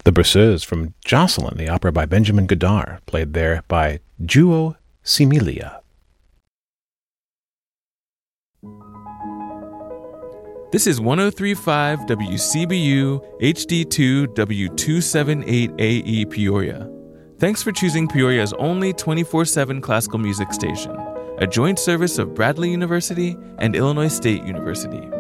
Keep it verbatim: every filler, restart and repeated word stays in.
The Berceuse from Jocelyn, the opera by Benjamin Godard, played there by Duo Similia. This is one oh three point five W C B U H D two W two seventy-eight A E Peoria. Thanks for choosing Peoria's only twenty-four seven classical music station, a joint service of Bradley University and Illinois State University.